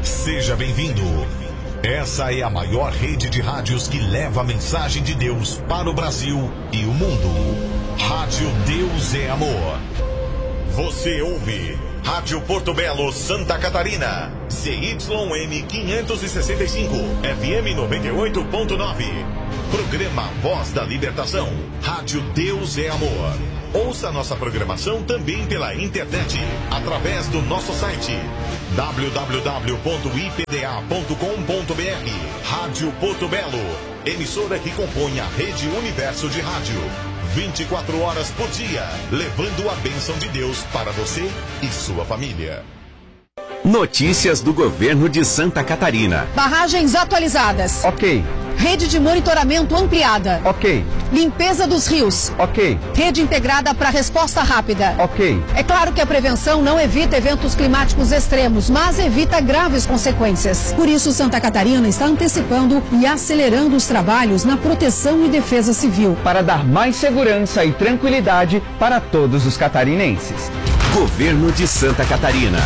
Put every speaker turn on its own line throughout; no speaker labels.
Seja bem-vindo. Essa é a maior rede de rádios que leva a mensagem de Deus para o Brasil e o mundo. Rádio Deus é Amor. Você ouve Rádio Porto Belo, Santa Catarina. CYM 565, FM 98.9. Programa Voz da Libertação. Rádio Deus é Amor. Ouça nossa programação também pela internet, através do nosso site www.ipda.com.br. Rádio Porto Belo, emissora que compõe a Rede Universo de Rádio. 24 horas por dia, levando a bênção de Deus para você e sua família.
Notícias do governo de Santa Catarina.
Barragens atualizadas.
Ok.
Rede de monitoramento ampliada.
Ok.
Limpeza dos rios.
Ok.
Rede integrada para resposta rápida.
Ok.
É claro que a prevenção não evita eventos climáticos extremos, mas evita graves consequências. Por isso, Santa Catarina está antecipando e acelerando os trabalhos na proteção e defesa civil.
Para dar mais segurança e tranquilidade para todos os catarinenses.
Governo de Santa Catarina.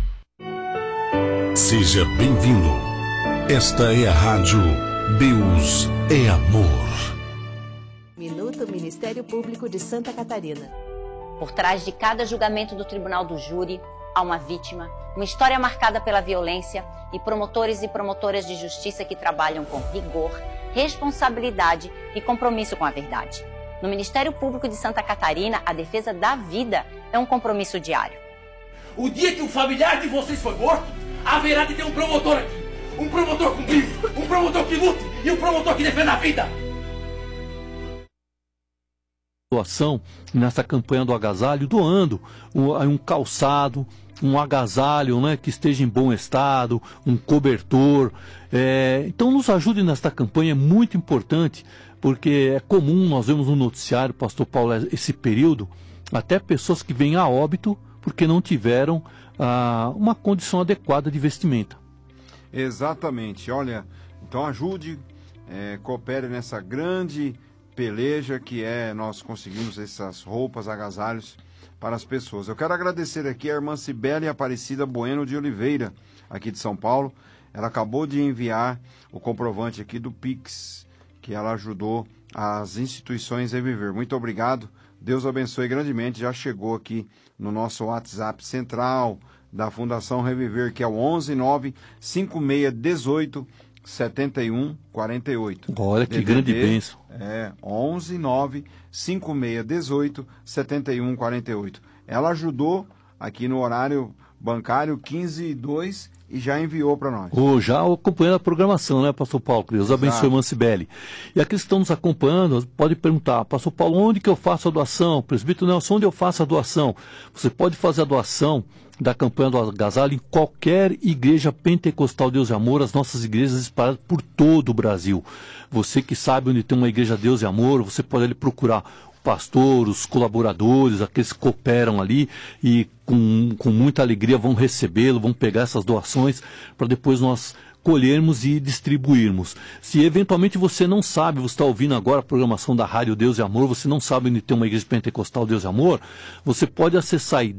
Seja bem-vindo. Esta é a Rádio Deus é Amor.
Minuto Ministério Público de Santa Catarina.
Por trás de cada julgamento do Tribunal do Júri, há uma vítima, uma história marcada pela violência e promotores e promotoras de justiça que trabalham com rigor, responsabilidade e compromisso com a verdade. No Ministério Público de Santa Catarina, a defesa da vida é um compromisso diário.
O dia que um familiar de vocês foi morto, haverá de ter um promotor aqui. Um promotor com brilho, um promotor que lute e um promotor que defenda a vida.
Doação nessa campanha do agasalho, doando um calçado, um agasalho, né, que esteja em bom estado, um cobertor. Então nos ajude nesta campanha, é muito importante, porque é comum, nós vemos no noticiário, pastor Paulo, esse período, até pessoas que vêm a óbito porque não tiveram uma condição adequada de vestimenta.
Exatamente, olha, então ajude, coopere nessa grande peleja que nós conseguimos essas roupas, agasalhos para as pessoas. Eu quero agradecer aqui a irmã Cibele Aparecida Bueno de Oliveira, aqui de São Paulo. Ela acabou de enviar o comprovante aqui do Pix, que ela ajudou as instituições a viver. Muito obrigado, Deus abençoe grandemente. Já chegou aqui no nosso WhatsApp central da Fundação Reviver, que é o 11956187148.
Olha que grande bênção.
11956187148. Ela ajudou aqui no horário bancário 15:02 e já enviou para nós.
Já acompanhando a programação, né, pastor Paulo? Deus abençoe, irmã Cibele. E aqueles que estão nos acompanhando, pode perguntar, pastor Paulo, onde que eu faço a doação? Presbítero Nelson, onde eu faço a doação? Você pode fazer a doação da campanha do agasalho em qualquer igreja pentecostal Deus e Amor, as nossas igrejas espalhadas por todo o Brasil. Você que sabe onde tem uma igreja Deus e Amor, você pode ali procurar o pastor, os colaboradores, aqueles que cooperam ali e com muita alegria vão recebê-lo, vão pegar essas doações para depois nós colhermos e distribuirmos. Se eventualmente você não sabe, você está ouvindo agora a programação da Rádio Deus e Amor, você não sabe onde tem uma igreja pentecostal Deus e Amor, você pode acessar aí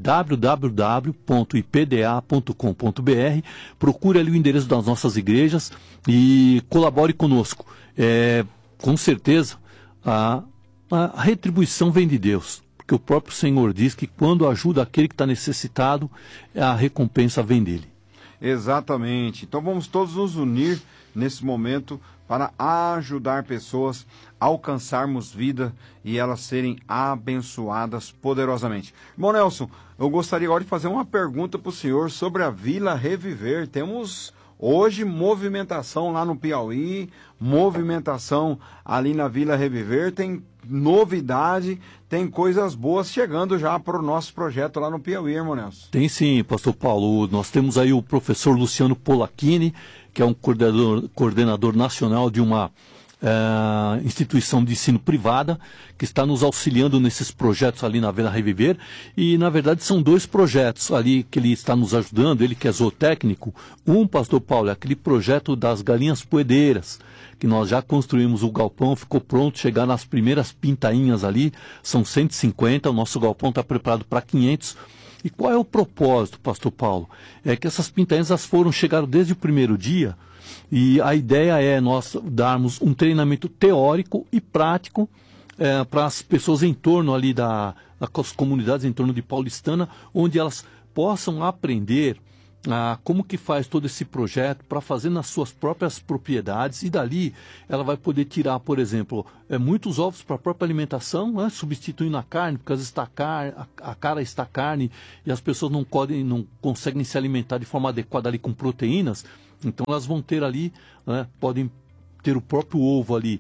www.ipda.com.br, procure ali o endereço das nossas igrejas e colabore conosco. Com certeza a retribuição vem de Deus, porque o próprio Senhor diz que quando ajuda aquele que está necessitado, a recompensa vem dele.
Exatamente. Então vamos todos nos unir nesse momento para ajudar pessoas a alcançarmos vida e elas serem abençoadas poderosamente. Irmão Nelson, eu gostaria agora de fazer uma pergunta para o senhor sobre a Vila Reviver. Temos hoje movimentação lá no Piauí, movimentação ali na Vila Reviver, tem novidade, tem coisas boas chegando já para o nosso projeto lá no Piauí, irmão Nelson.
Tem sim, pastor Paulo. Nós temos aí o professor Luciano Polacchini, que é um coordenador nacional de uma instituição de ensino privada, que está nos auxiliando nesses projetos ali na Vila Reviver, e na verdade são dois projetos ali que ele está nos ajudando, ele que é zootécnico. Pastor Paulo, é aquele projeto das galinhas poedeiras, que nós já construímos o galpão, ficou pronto, chegar nas primeiras pintainhas ali, são 150, o nosso galpão está preparado para 500, E qual é o propósito, pastor Paulo? É que essas pintainhas chegaram desde o primeiro dia, e a ideia é nós darmos um treinamento teórico e prático para as pessoas em torno ali das comunidades em torno de Paulistana, onde elas possam aprender como que faz todo esse projeto para fazer nas suas próprias propriedades, e dali ela vai poder tirar, por exemplo, muitos ovos para a própria alimentação, né, substituindo a carne, porque às vezes a cara está carne e as pessoas não conseguem se alimentar de forma adequada ali com proteínas, então elas vão ter ali, né, podem ter o próprio ovo ali,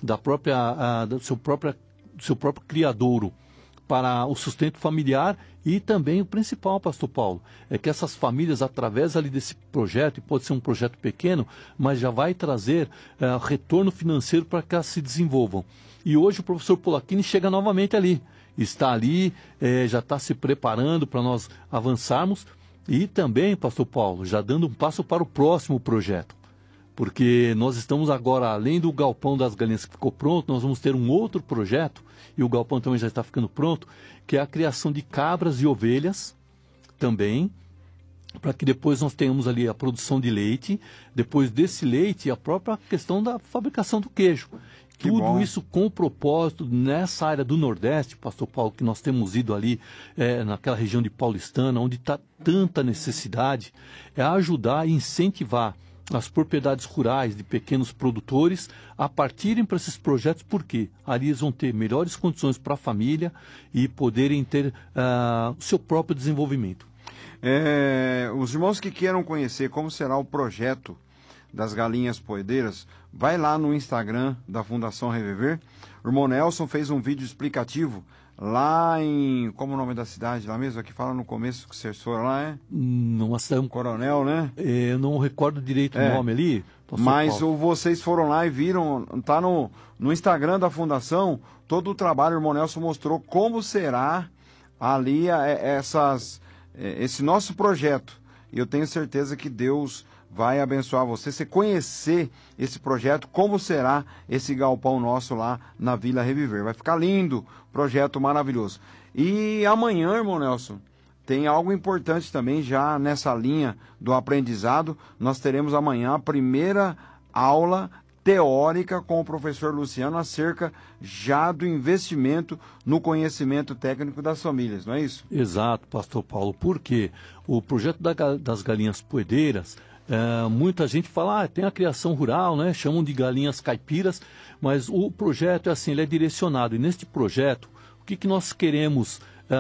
do seu próprio criadouro, para o sustento familiar. E também o principal, pastor Paulo, é que essas famílias, através ali desse projeto, e pode ser um projeto pequeno, mas já vai trazer retorno financeiro para que elas se desenvolvam. E hoje o professor Polacchini chega novamente ali, está ali, já está se preparando para nós avançarmos, e também, pastor Paulo, já dando um passo para o próximo projeto. Porque nós estamos agora, além do galpão das galinhas que ficou pronto, nós vamos ter um outro projeto, e o galpão também já está ficando pronto, que é a criação de cabras e ovelhas também, para que depois nós tenhamos ali a produção de leite, depois desse leite a própria questão da fabricação do queijo. Tudo isso com o propósito, nessa área do Nordeste, pastor Paulo, que nós temos ido ali, naquela região de Paulistana, onde está tanta necessidade, é ajudar e incentivar as propriedades rurais de pequenos produtores a partirem para esses projetos, porque ali eles vão ter melhores condições para a família e poderem ter o seu próprio desenvolvimento.
Os irmãos que queiram conhecer como será o projeto das galinhas poedeiras, vai lá no Instagram da Fundação Reviver. O irmão Nelson fez um vídeo explicativo lá em... Como o nome da cidade lá mesmo? Aqui fala no começo que vocês foram lá,
Numa cidade...
Coronel, né?
Eu não recordo direito o nome ali.
Mas vocês foram lá e viram, tá no Instagram da Fundação, todo o trabalho. O irmão Nelson mostrou como será ali esse nosso projeto. E eu tenho certeza que Deus vai abençoar você conhecer esse projeto, como será esse galpão nosso lá na Vila Reviver. Vai ficar lindo, projeto maravilhoso. E amanhã, irmão Nelson, tem algo importante também já nessa linha do aprendizado. Nós teremos amanhã a primeira aula teórica com o professor Luciano acerca já do investimento no conhecimento técnico das famílias, não é isso?
Exato, pastor Paulo, porque o projeto das galinhas poedeiras, muita gente fala, tem a criação rural, né? Chamam de galinhas caipiras, mas o projeto é assim, ele é direcionado. E neste projeto, o que nós queremos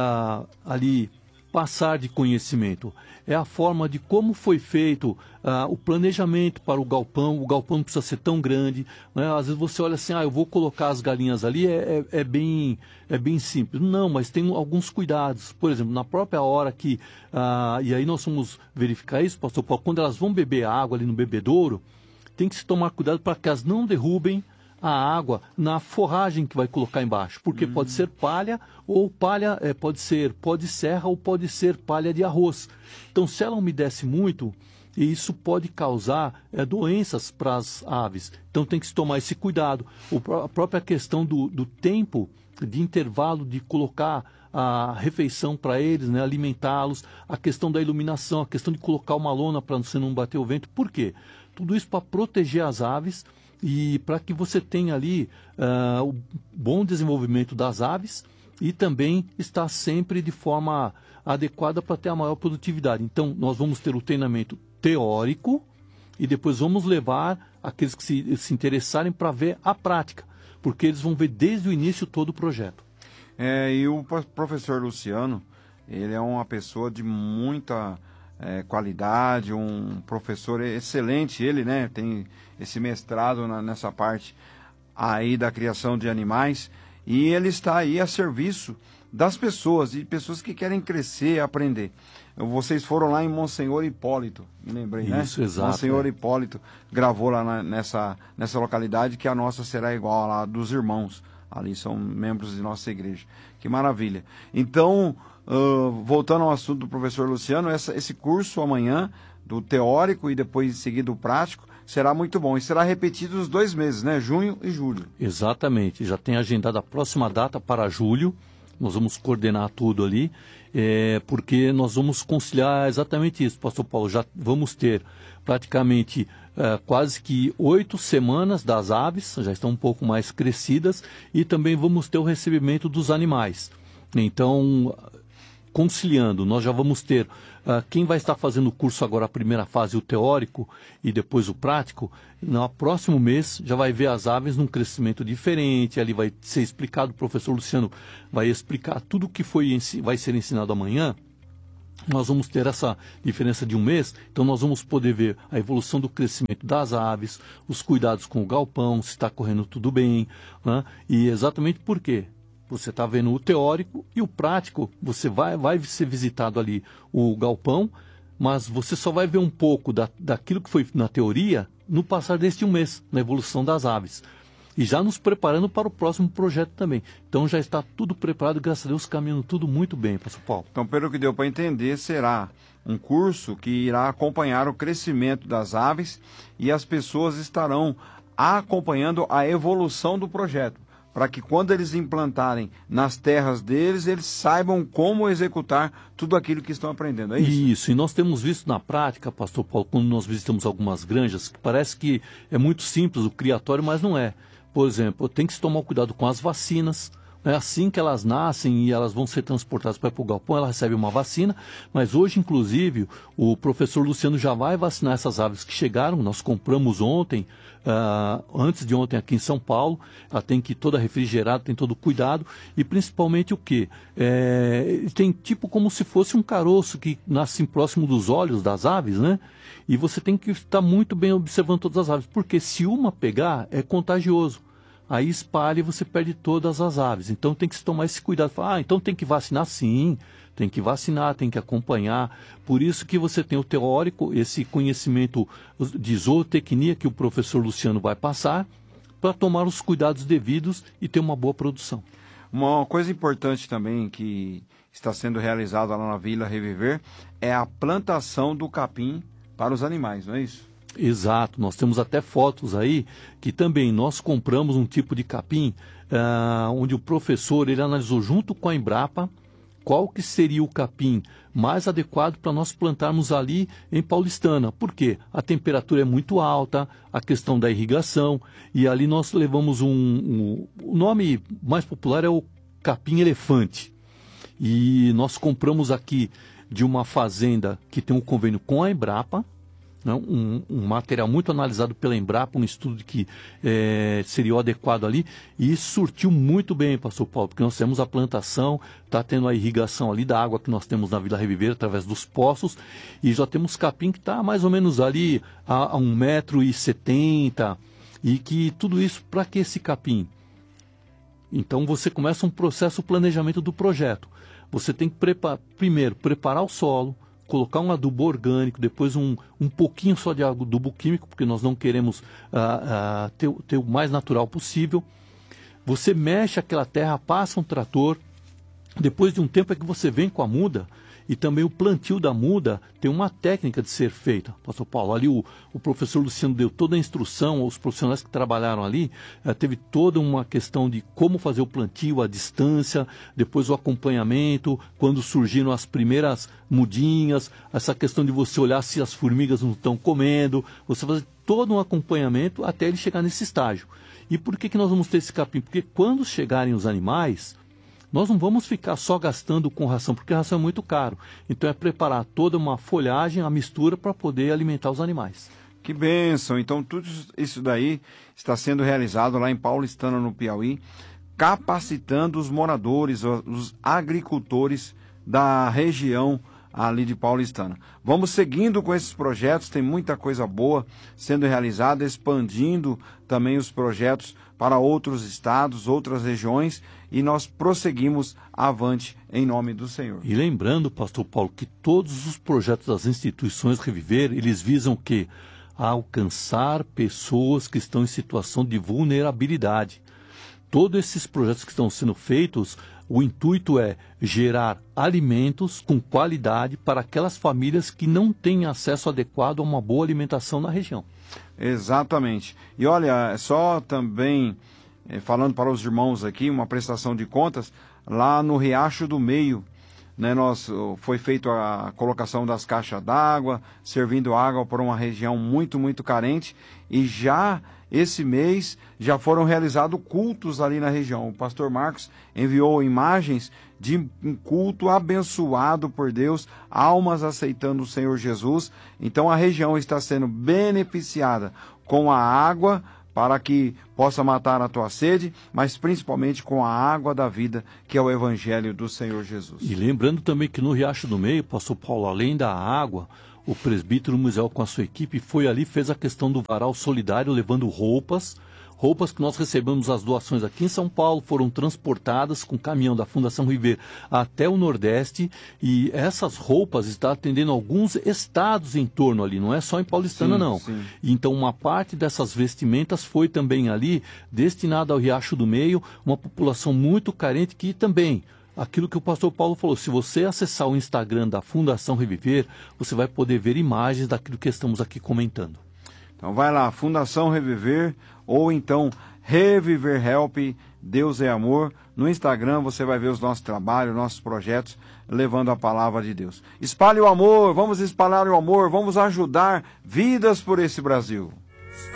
ali passar de conhecimento? É a forma de como foi feito o planejamento para o galpão. O galpão não precisa ser tão grande, né? Às vezes você olha assim, eu vou colocar as galinhas ali, é bem simples. Não, mas tem alguns cuidados. Por exemplo, na própria hora que, e aí nós vamos verificar isso, pastor Paulo, quando elas vão beber água ali no bebedouro, tem que se tomar cuidado para que elas não derrubem a água na forragem que vai colocar embaixo, porque pode ser palha, ou palha pode ser pó de serra, ou pode ser palha de arroz. Então, se ela umedece muito, isso pode causar doenças para as aves. Então, tem que se tomar esse cuidado. A própria questão do tempo de intervalo de colocar a refeição para eles, né, alimentá-los, a questão da iluminação, a questão de colocar uma lona para você não bater o vento. Por quê? Tudo isso para proteger as aves e para que você tenha ali o bom desenvolvimento das aves e também estar sempre de forma adequada para ter a maior produtividade. Então, nós vamos ter o treinamento teórico e depois vamos levar aqueles que se interessarem para ver a prática, porque eles vão ver desde o início todo o projeto.
E o professor Luciano, ele é uma pessoa de muita qualidade, um professor excelente, ele, né, tem esse mestrado nessa parte aí da criação de animais, e ele está aí a serviço das pessoas, e pessoas que querem crescer, aprender. Vocês foram lá em Monsenhor Hipólito, me lembrei, né?
Isso, exato.
Monsenhor Hipólito gravou lá nessa localidade, que a nossa será igual a lá dos irmãos, ali são membros de nossa igreja. Que maravilha. Então, voltando ao assunto do professor Luciano, esse curso amanhã, do teórico e depois em seguida o prático, será muito bom. E será repetido os 2 meses, né? Junho e julho.
Exatamente. Já tem agendado a próxima data para julho. nós vamos coordenar tudo ali, porque nós vamos conciliar exatamente isso, pastor Paulo. Já vamos ter praticamente quase que 8 semanas das aves, já estão um pouco mais crescidas, e também vamos ter o recebimento dos animais. Então, conciliando, nós já vamos ter quem vai estar fazendo o curso agora, a primeira fase, o teórico, e depois o prático, no próximo mês já vai ver as aves num crescimento diferente, ali vai ser explicado, o professor Luciano vai explicar tudo o que vai ser ensinado amanhã. Nós vamos ter essa diferença de um mês, então nós vamos poder ver a evolução do crescimento das aves, os cuidados com o galpão, se está correndo tudo bem, né? E exatamente por quê? Você está vendo o teórico e o prático, você vai ser visitado ali o galpão, mas você só vai ver um pouco daquilo que foi na teoria no passar deste um mês, na evolução das aves. E já nos preparando para o próximo projeto também. Então já está tudo preparado, graças a Deus, caminhando tudo muito bem, pastor Paulo.
Então, pelo que deu para entender, será um curso que irá acompanhar o crescimento das aves e as pessoas estarão acompanhando a evolução do projeto, para que quando eles implantarem nas terras deles, eles saibam como executar tudo aquilo que estão aprendendo, é isso?
Isso, e nós temos visto na prática, pastor Paulo, quando nós visitamos algumas granjas, que parece que é muito simples o criatório, mas não é. Por exemplo, tem que se tomar cuidado com as vacinas. Assim que elas nascem e elas vão ser transportadas para o galpão, ela recebe uma vacina, mas hoje, inclusive, o professor Luciano já vai vacinar essas aves que chegaram. Nós compramos ontem, antes de ontem aqui em São Paulo. Ela tem que ir toda refrigerada, tem todo cuidado, e principalmente o quê? Tem tipo como se fosse um caroço que nasce próximo dos olhos das aves, né? E você tem que estar muito bem observando todas as aves, porque se uma pegar, é contagioso. Aí espalha e você perde todas as aves. Então tem que se tomar esse cuidado. Então tem que vacinar sim, tem que vacinar, tem que acompanhar. Por isso que você tem o teórico, esse conhecimento de zootecnia que o professor Luciano vai passar, para tomar os cuidados devidos e ter uma boa produção.
Uma coisa importante também que está sendo realizada lá na Vila Reviver é a plantação do capim para os animais, não é isso?
Exato, nós temos até fotos aí que também nós compramos um tipo de capim onde o professor ele analisou junto com a Embrapa qual que seria o capim mais adequado para nós plantarmos ali em Paulistana. Por quê? A temperatura é muito alta, a questão da irrigação, e ali nós levamos o nome mais popular é o capim elefante. E nós compramos aqui de uma fazenda que tem um convênio com a Embrapa, um material muito analisado pela Embrapa, um estudo que seria o adequado ali, e isso surtiu muito bem, pastor Paulo, porque nós temos a plantação, está tendo a irrigação ali da água que nós temos na Vila Reviver, através dos poços, e já temos capim que está mais ou menos ali a 1,70 m, e que tudo isso, para que esse capim? Então você começa um processo de planejamento do projeto. Você tem que primeiro preparar o solo, colocar um adubo orgânico, depois um pouquinho só de adubo químico, porque nós não queremos ter o mais natural possível. Você mexe aquela terra, passa um trator, depois de um tempo é que você vem com a muda, e também o plantio da muda tem uma técnica de ser feita. Pastor Paulo, ali o professor Luciano deu toda a instrução, os profissionais que trabalharam ali, teve toda uma questão de como fazer o plantio, a distância, depois o acompanhamento, quando surgiram as primeiras mudinhas, essa questão de você olhar se as formigas não estão comendo, você fazer todo um acompanhamento até ele chegar nesse estágio. E por que nós vamos ter esse capim? Porque quando chegarem os animais, nós não vamos ficar só gastando com ração, porque a ração é muito caro. Então é preparar toda uma folhagem, a mistura, para poder alimentar os animais.
Que bênção! Então tudo isso daí está sendo realizado lá em Paulistana, no Piauí, capacitando os moradores, os agricultores da região ali de Paulistana. Vamos seguindo com esses projetos, tem muita coisa boa sendo realizada, expandindo também os projetos para outros estados, outras regiões, e nós prosseguimos avante em nome do Senhor.
E lembrando, pastor Paulo, que todos os projetos das instituições Reviver, eles visam o quê? Alcançar pessoas que estão em situação de vulnerabilidade. Todos esses projetos que estão sendo feitos, o intuito é gerar alimentos com qualidade para aquelas famílias que não têm acesso adequado a uma boa alimentação na região.
Exatamente. E olha, só também falando para os irmãos aqui, uma prestação de contas, lá no Riacho do Meio, né? Foi feita a colocação das caixas d'água, servindo água para uma região muito, muito carente, e já esse mês já foram realizados cultos ali na região. O pastor Marcos enviou imagens de um culto abençoado por Deus, almas aceitando o Senhor Jesus. Então a região está sendo beneficiada com a água para que possa matar a tua sede, mas principalmente com a água da vida, que é o Evangelho do Senhor Jesus.
E lembrando também que no Riacho do Meio, pastor Paulo, além da água, o presbítero Musiel com a sua equipe foi ali, fez a questão do varal solidário, levando roupas que nós recebemos as doações aqui em São Paulo, foram transportadas com caminhão da Fundação River até o Nordeste, e essas roupas estão atendendo alguns estados em torno ali, não é só em Paulistana, sim, não. Sim. Então uma parte dessas vestimentas foi também ali destinada ao Riacho do Meio, uma população muito carente que também, aquilo que o pastor Paulo falou, se você acessar o Instagram da Fundação Reviver, você vai poder ver imagens daquilo que estamos aqui comentando.
Então vai lá, Fundação Reviver, ou então Reviver Help, Deus é Amor. No Instagram você vai ver os nossos trabalhos, nossos projetos, levando a palavra de Deus. Espalhe o amor, vamos espalhar o amor, vamos ajudar vidas por esse Brasil.